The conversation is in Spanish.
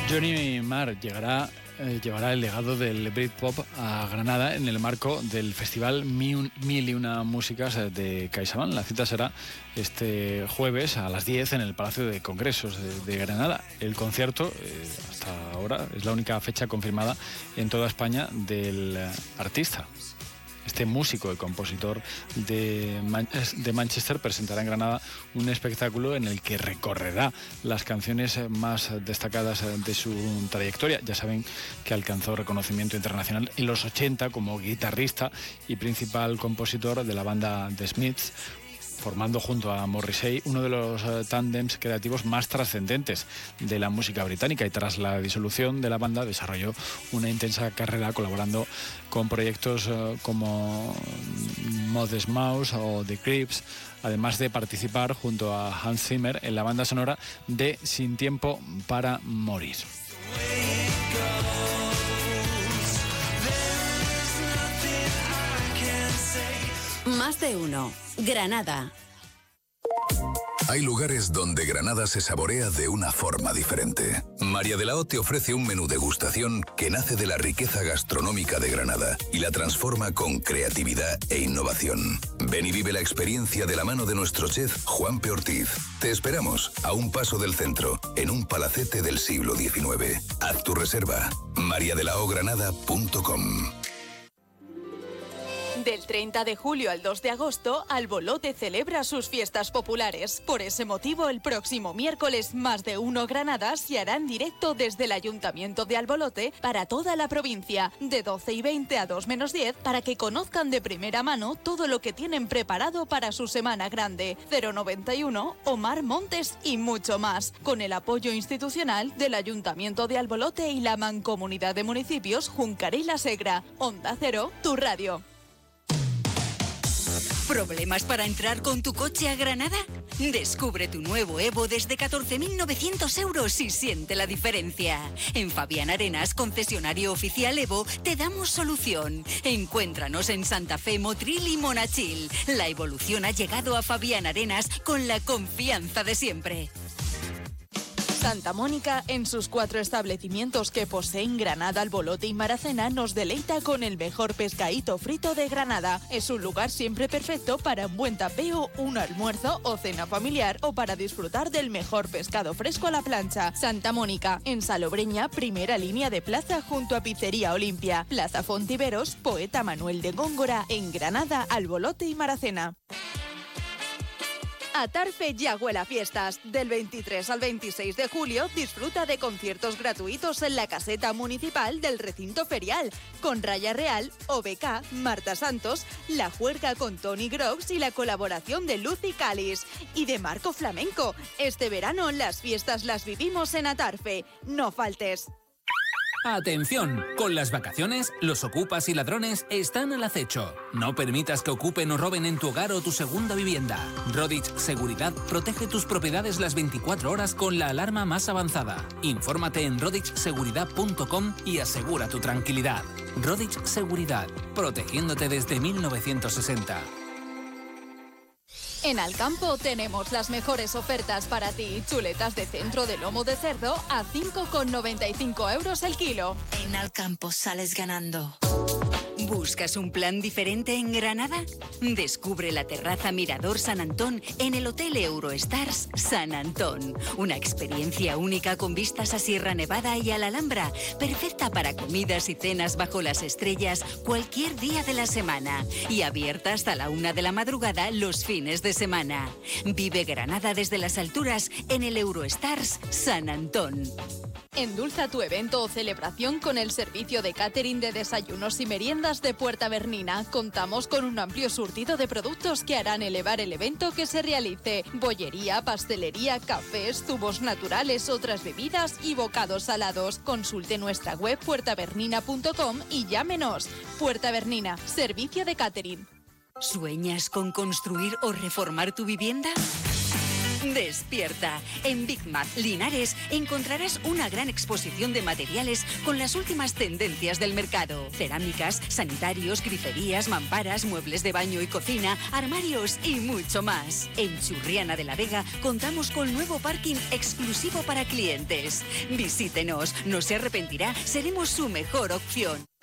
Johnny Marr llevará el legado del Britpop a Granada en el marco del festival Mil y Una Músicas de CaixaBank. La cita será este jueves a las 10 en el Palacio de Congresos de Granada. El concierto, hasta ahora, es la única fecha confirmada en toda España del artista. Este músico y compositor de Manchester presentará en Granada un espectáculo en el que recorrerá las canciones más destacadas de su trayectoria. Ya saben que alcanzó reconocimiento internacional en los 80 como guitarrista y principal compositor de la banda The Smiths, formando junto a Morrissey uno de los tándems creativos más trascendentes de la música británica, y tras la disolución de la banda desarrolló una intensa carrera colaborando con proyectos como Modest Mouse o The Creeps, además de participar junto a Hans Zimmer en la banda sonora de Sin Tiempo para Morir. Más de uno. Granada. Hay lugares donde Granada se saborea de una forma diferente. María de la O te ofrece un menú degustación que nace de la riqueza gastronómica de Granada y la transforma con creatividad e innovación. Ven y vive la experiencia de la mano de nuestro chef Juan P. Ortiz. Te esperamos a un paso del centro, en un palacete del siglo XIX. Haz tu reserva. mariadelaogranada.com. Del 30 de julio al 2 de agosto, Albolote celebra sus fiestas populares. Por ese motivo, el próximo miércoles, Más de Uno Granada se hará en directo desde el Ayuntamiento de Albolote para toda la provincia, de 12:20 a 2:10, para que conozcan de primera mano todo lo que tienen preparado para su Semana Grande. 091, Omar Montes y mucho más, con el apoyo institucional del Ayuntamiento de Albolote y la Mancomunidad de Municipios Juncar y La Segra. Onda Cero, tu radio. ¿Problemas para entrar con tu coche a Granada? Descubre tu nuevo Evo desde 14.900 euros y siente la diferencia. En Fabián Arenas, concesionario oficial Evo, te damos solución. Encuéntranos en Santa Fe, Motril y Monachil. La evolución ha llegado a Fabián Arenas con la confianza de siempre. Santa Mónica, en sus 4 establecimientos que poseen Granada, Albolote y Maracena, nos deleita con el mejor pescadito frito de Granada. Es un lugar siempre perfecto para un buen tapeo, un almuerzo o cena familiar, o para disfrutar del mejor pescado fresco a la plancha. Santa Mónica, en Salobreña, primera línea de plaza junto a Pizzería Olimpia. Plaza Fontiveros, Poeta Manuel de Góngora, en Granada, Albolote y Maracena. Atarfe ya huele a fiestas. Del 23 al 26 de julio disfruta de conciertos gratuitos en la caseta municipal del recinto ferial, con Raya Real, OBK, Marta Santos, La Juerga con Tony Grox y la colaboración de Lucy Calis y de Marco Flamenco. Este verano las fiestas las vivimos en Atarfe. No faltes. ¡Atención! Con las vacaciones, los ocupas y ladrones están al acecho. No permitas que ocupen o roben en tu hogar o tu segunda vivienda. Rodich Seguridad protege tus propiedades las 24 horas con la alarma más avanzada. Infórmate en rodichseguridad.com y asegura tu tranquilidad. Rodich Seguridad, protegiéndote desde 1960. En Alcampo tenemos las mejores ofertas para ti. Chuletas de centro de lomo de cerdo a 5,95 euros el kilo. En Alcampo sales ganando. ¿Buscas un plan diferente en Granada? Descubre la terraza Mirador San Antón en el Hotel Eurostars San Antón. Una experiencia única con vistas a Sierra Nevada y a la Alhambra, perfecta para comidas y cenas bajo las estrellas cualquier día de la semana y abierta hasta la 1 de la madrugada los fines de semana. Vive Granada desde las alturas en el Eurostars San Antón. Endulza tu evento o celebración con el servicio de catering de desayunos y meriendas de Puerta Bernina. Contamos con un amplio surtido de productos que harán elevar el evento que se realice. Bollería, pastelería, cafés, zumos naturales, otras bebidas y bocados salados. Consulte nuestra web puertabernina.com y llámenos. Puerta Bernina, servicio de catering. ¿Sueñas con construir o reformar tu vivienda? Despierta. En Big Mac Linares encontrarás una gran exposición de materiales con las últimas tendencias del mercado. Cerámicas, sanitarios, griferías, mamparas, muebles de baño y cocina, armarios y mucho más. En Churriana de la Vega contamos con nuevo parking exclusivo para clientes. Visítenos, no se arrepentirá, seremos su mejor opción.